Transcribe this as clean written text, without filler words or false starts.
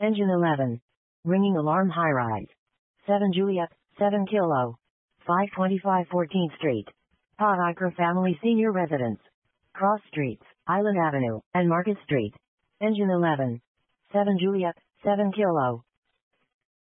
Engine 11. Ringing alarm high-rise. 7 Juliet, 7 Kilo. 525 14th Street. Podicre Family Senior Residence. Cross Streets, Island Avenue, and Market Street. Engine 11. 7 Juliet, 7 Kilo.